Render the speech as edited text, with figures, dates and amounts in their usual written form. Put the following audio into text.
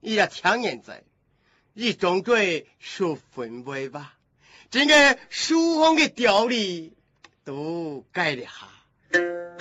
伊也听现在，伊总归受氛围吧，整个书房的调理都改了下。